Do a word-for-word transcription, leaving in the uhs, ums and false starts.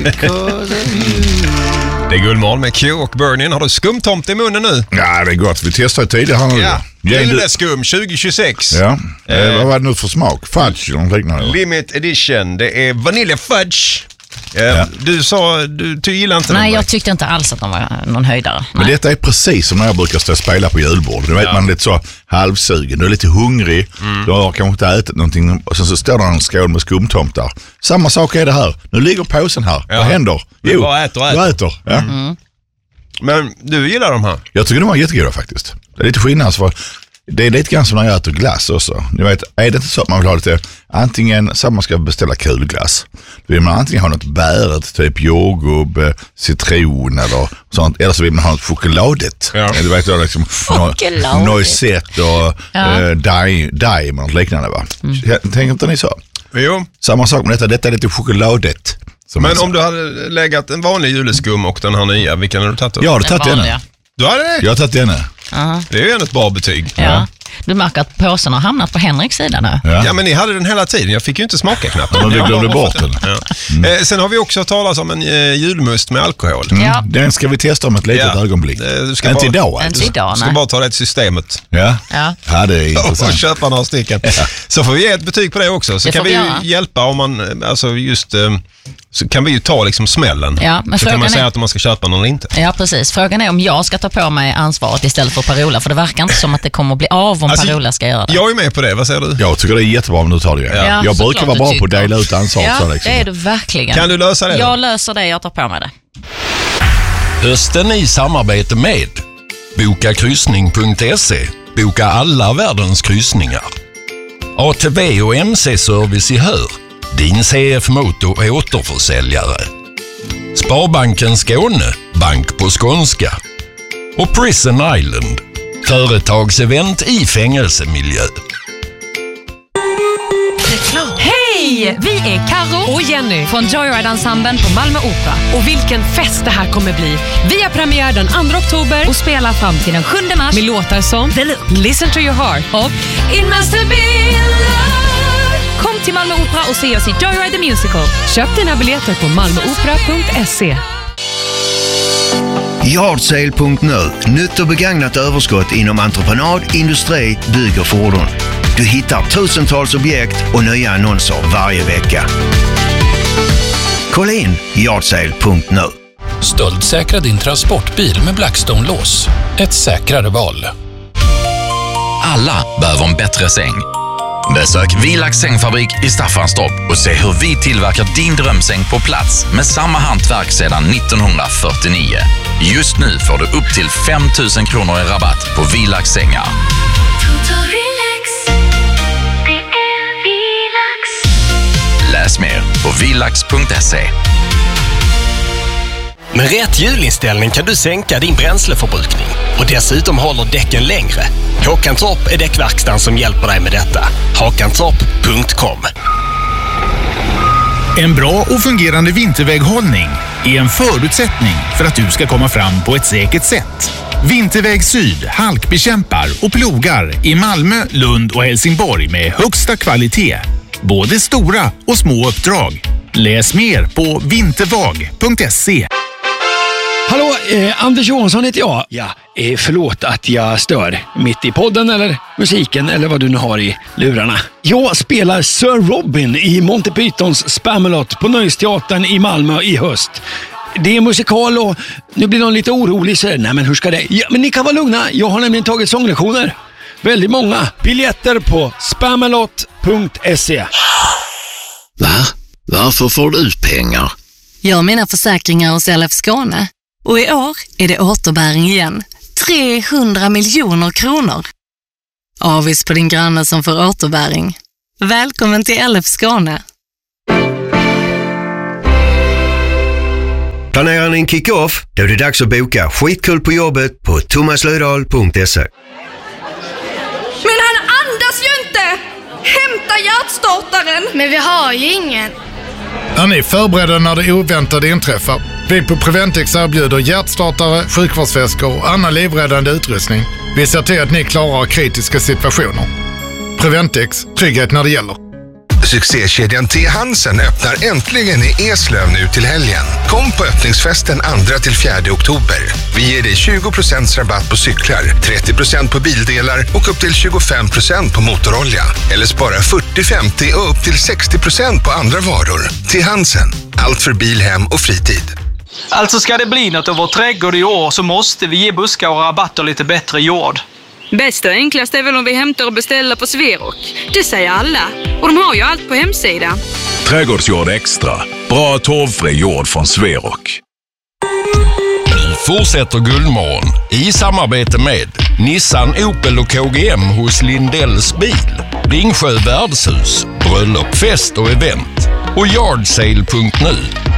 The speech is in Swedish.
Det är Guldmorgon med Q och Burning. Har du skumtomt i munnen nu? Ja, det är gott. Vi testar tidigare nu. Ja, juleskum tjugo tjugosex. Ja, eh, vad var det nu för smak? Fudge eller något liknande? Limit edition. Det är vanilja fudge. Eh, Ja. Du sa, du, du gillar inte Nej, den, jag tyckte inte alls att de var någon höjdare. Men Nej. detta är precis som när jag brukar stå och spela på julbord. Du vet, Ja. man är lite så halvsugen, du är lite hungrig, mm. du har kanske inte ätit någonting och sen så står det en skål med skumtomtar. Samma sak är det här. Nu ligger påsen här. Ja. Vad händer? Vi bara äter och äter. du äter. Ja. Mm. Men du gillar de här? Jag tycker de var jättegoda faktiskt. Det är lite skillnad för det är lite grann som när jag äter glass också. Ni vet, är det inte så att man vill ha lite, antingen så man ska beställa kulglass. Då vill man antingen ha något bäret, typ jordgubb, citron eller sånt. Eller så vill man ha något chokladigt. Ja. Du vet, liksom Chokladigt. noisette och Ja. eh, daim, daim och något liknande, va? Mm. Tänker inte ni så? Jo. Samma sak med detta, detta är lite chokladigt. Men om du hade läggat en vanlig juleskum och den här nya, vilken hade du tagit upp? Jag har Den tagit denna. vanliga. Du hade det? Jag har tagit denna. Ja. Det är ju ändå ett bra betyg. Ja. Du märker att påsen har hamnat på Henriks sida nu. Ja. Ja, men ni hade den hela tiden. Jag fick ju inte smaka knappt. Men vi Jag glömde bara bort fått den. Ja. Eh, sen har vi också talat om en eh, julmust med alkohol. Mm. Ja. Den ska vi testa om ett litet Ja. ögonblick. Eh, du ska Inte bara- idag Inte alltså. idag, Du ska nej. bara ta det till systemet. Ja. Ja. Ja, det är Och intressant. köpa några stycken. Så får vi ge ett betyg på det också. Så Det kan får vi vi ju göra. hjälpa om man, alltså just, eh, så kan vi ju ta liksom smällen. Ja, men så kan man frågan säga är- att man ska köpa någon eller inte. Ja, precis. Frågan är om jag ska ta på mig ansvaret istället för Per-Ola, för det verkar inte som att det kommer att bli av om Alltså, Per-Ola ska göra det. Jag är med på det, vad säger du? Jag tycker det är jättebra om du tar det. Ja. Ja, jag såklart brukar vara du bra på att tycker. dela ut ansvar. Ja, så liksom. det är du verkligen. Kan du lösa det då? Jag löser det, jag tar på mig det. Hösten i samarbete med boka kryssning punkt se. Boka alla världens kryssningar. A T V och M C-service i Hör. Din C F Moto är återförsäljare. Sparbanken Skåne. Bank på skånska. Och Prison Island. Företagsevent i fängelsemiljö. Hej! Vi är Karo och Jenny från Joyride-ensemblen på Malmö Opera. Och vilken fest det här kommer bli. Vi har premiär den andra oktober och spelar fram till den sjunde mars med låtar som The Look, Listen to your heart och It must have been love. Kom till Malmö Opera och se oss i Joyride the Musical. Köp dina biljetter på malmöopera punkt se. Yardsale punkt nu. Nytt och begagnat överskott inom entreprenad, industri, bygg och fordon. Du hittar tusentals objekt och nya annonser varje vecka. Kolla in yardsale punkt nu. Stöldsäkra din transportbil med Blackstone-lås. Ett säkrare val. Alla behöver en bättre säng. Besök Vilax sängfabrik i Staffanstorp och se hur vi tillverkar din drömsäng på plats med samma hantverk sedan nittonhundrafyrtionio. Just nu får du upp till fem tusen kronor i rabatt på Vilax sängar. Läs mer på vilax punkt se. Med rätt hjulinställning kan du sänka din bränsleförbrukning och dessutom håller däcken längre. Håkantorp är däckverkstan som hjälper dig med detta. hakantorp punkt com. En bra och fungerande vinterväghållning är en förutsättning för att du ska komma fram på ett säkert sätt. Vinterväg Syd halkbekämpar och plogar i Malmö, Lund och Helsingborg med högsta kvalitet. Både stora och små uppdrag. Läs mer på vintervag punkt se. Hallå, eh, Anders Johansson heter jag. Ja, eh, förlåt att jag stör mitt i podden eller musiken eller vad du nu har i lurarna. Jag spelar Sir Robin i Monty Pythons Spamalot på Nöjesteatern i Malmö i höst. Det är musikal och nu blir någon lite orolig så nej men hur ska det? Ja, men ni kan vara lugna, jag har nämligen tagit sånglektioner. Väldigt många. Biljetter på spamalot punkt se. Va? Varför får du pengar? Jag har mina försäkringar hos L F Skåne. Och i år är det återbäring igen. trehundra miljoner kronor. Avis på din granne som får återbäring. Välkommen till L F Skåne. Planerar ni en kick-off? Då är det dags att boka skitkul på jobbet på thomas löjdal punkt se. Men han andas ju inte! Hämta hjärtstartaren! Men vi har ju ingen. Är ni förberedda när det oväntade inträffar? Vi på Preventix erbjuder hjärtstartare, sjukvårdsväskor och annan livräddande utrustning. Vi ser till att ni klarar kritiska situationer. Preventix, trygghet när det gäller. Succékedjan T. Hansen öppnar äntligen i Eslöv nu till helgen. Kom på öppningsfesten andra till fjärde oktober. Vi ger dig tjugo procent rabatt på cyklar, trettio procent på bildelar och upp till tjugofem procent på motorolja. Eller spara fyrtio till femtio och upp till sextio procent på andra varor. T. Hansen. Allt för bil, hem och fritid. Alltså ska det bli något av vår trädgård i år så måste vi ge buskar och rabatter lite bättre jord. Bäst och enklast är väl om vi hämtar och beställer på Sverok. Det säger alla. Och de har ju allt på hemsidan. Trädgårdsjord extra. Bra torvfri jord från Sverok. Nu fortsätter Guldmorgon i samarbete med Nissan, Opel och K G M hos Lindells bil, Ringsjö värdshus, bröllop, fest och event och yardsale punkt nu.